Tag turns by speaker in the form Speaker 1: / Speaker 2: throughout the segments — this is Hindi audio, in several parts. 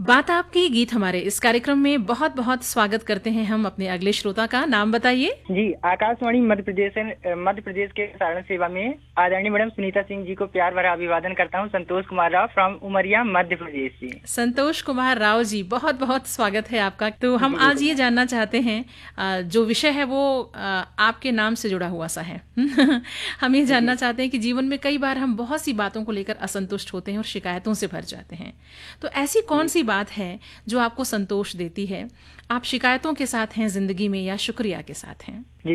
Speaker 1: बात आपकी गीत हमारे इस कार्यक्रम में बहुत बहुत स्वागत करते हैं हम अपने अगले श्रोता का। नाम बताइए।
Speaker 2: जी, आकाशवाणी मध्य प्रदेश के सारण सेवा में आदरणीय मैडम सुनीता सिंह जी को प्यार भरा अभिवादन करता हूँ। संतोष कुमार राव फ्रॉम उमरिया मध्य प्रदेश से।
Speaker 1: संतोष कुमार राव जी, बहुत बहुत स्वागत है आपका। तो हम
Speaker 2: जी
Speaker 1: आज
Speaker 2: बिल्कुल
Speaker 1: ये
Speaker 2: मैम।
Speaker 1: जानना चाहते हैं, जो विषय है वो आपके नाम से जुड़ा हुआ सा है। हम ये जानना
Speaker 2: जी
Speaker 1: चाहते हैं कि जीवन में कई बार हम बहुत सी बातों को लेकर असंतुष्ट होते हैं और शिकायतों से भर जाते हैं। तो ऐसी कौन
Speaker 2: जी
Speaker 1: सी बात है जो आपको संतोष देती है? आप शिकायतों के साथ हैं जिंदगी में या शुक्रिया के साथ हैं?
Speaker 2: जी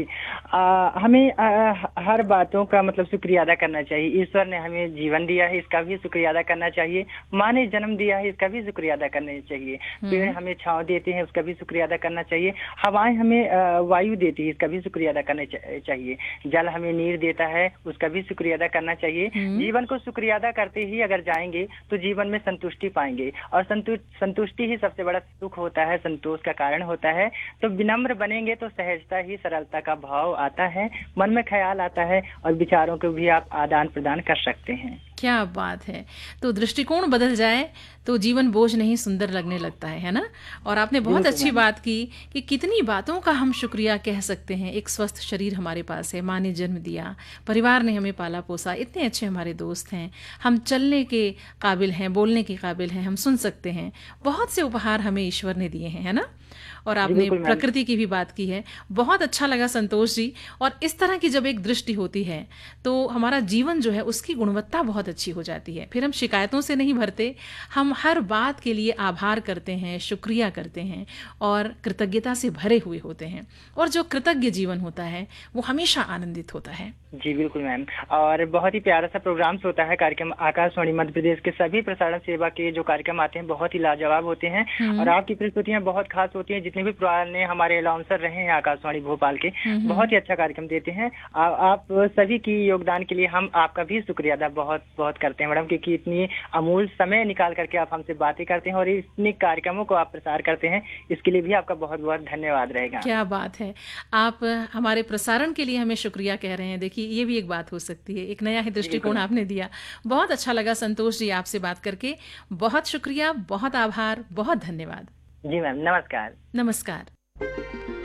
Speaker 2: हमें हर बातों का मतलब शुक्रिया अदा करना चाहिए। ईश्वर ने हमें जीवन दिया है, इसका भी शुक्रिया अदा करना चाहिए। माँ ने जन्म दिया है, इसका भी शुक्रिया अदा करना चाहिए। पेड़ हमें छांव देते हैं, उसका भी शुक्रिया अदा करना चाहिए। हवाएं हमें वायु देती है, इसका भी शुक्रिया अदा करना चाहिए। जल हमें नीर देता है, उसका भी शुक्रिया अदा करना चाहिए।
Speaker 1: हम्म।
Speaker 2: जीवन को शुक्रिया अदा करते ही अगर जाएंगे तो जीवन में संतुष्टि पाएंगे, और संतुष्टि ही सबसे बड़ा सुख होता है, संतोष का कारण होता है। तो विनम्र बनेंगे तो सहजता ही सरलता का भाव आता है, मन में ख्याल आता है, और विचारों को भी आप आदान प्रदान कर सकते हैं।
Speaker 1: क्या बात है। तो दृष्टिकोण बदल जाए तो जीवन बोझ नहीं सुंदर लगने लगता है ना? और आपने
Speaker 2: जी
Speaker 1: बहुत
Speaker 2: बिल्कुल
Speaker 1: अच्छी
Speaker 2: मैम।
Speaker 1: बात की कि कितनी बातों का हम शुक्रिया कह सकते हैं। एक स्वस्थ शरीर हमारे पास है, माँ ने जन्म दिया, परिवार ने हमें पाला पोसा, इतने अच्छे हमारे दोस्त हैं, हम चलने के काबिल हैं, बोलने के काबिल हैं, हम सुन सकते हैं। बहुत से उपहार हमें ईश्वर ने दिए हैं, है ना? और
Speaker 2: जी
Speaker 1: आपने
Speaker 2: बिल्कुल मैम।
Speaker 1: प्रकृति की भी बात की है। बहुत अच्छा लगा संतोष जी। और इस तरह की जब एक दृष्टि होती है तो हमारा जीवन जो है उसकी गुणवत्ता बहुत अच्छी हो जाती है। फिर हम शिकायतों से नहीं भरते, हम हर बात के लिए आभार करते हैं, शुक्रिया करते हैं और कृतज्ञता से भरे हुए होते हैं। और जो कृतज्ञ जीवन होता है वो हमेशा आनंदित होता है।
Speaker 2: जी बिल्कुल मैम। और बहुत ही प्यारा सा प्रोग्राम्स होता है, कार्यक्रम आकाशवाणी मध्य प्रदेश के सभी प्रसारण सेवा के जो कार्यक्रम आते हैं बहुत ही लाजवाब होते हैं। और आपकी प्रस्तुतियां बहुत खास होती हैं। जितने भी पुराने हमारे अलाउंसर रहे हैं आकाशवाणी भोपाल के, बहुत ही अच्छा कार्यक्रम देते हैं। आप सभी की योगदान के लिए हम आपका भी शुक्रिया अदा बहुत बहुत करते हैं मैडम, क्योंकि इतनी अमूल्य समय निकाल करके आप हमसे बातें करते हैं और इतने कार्यक्रमों को आप प्रसार करते हैं, इसके लिए भी आपका बहुत बहुत धन्यवाद रहेगा।
Speaker 1: क्या बात है। आप हमारे प्रसारण के लिए हमें शुक्रिया कह रहे हैं। देखिए, ये भी एक बात हो सकती है। एक नया ही
Speaker 2: जी बिल्कुल
Speaker 1: दृष्टिकोण
Speaker 2: मैम।
Speaker 1: आपने दिया। बहुत अच्छा लगा संतोष जी आपसे बात करके। बहुत शुक्रिया, बहुत आभार, बहुत धन्यवाद।
Speaker 2: जी मैम, नमस्कार।
Speaker 1: नमस्कार।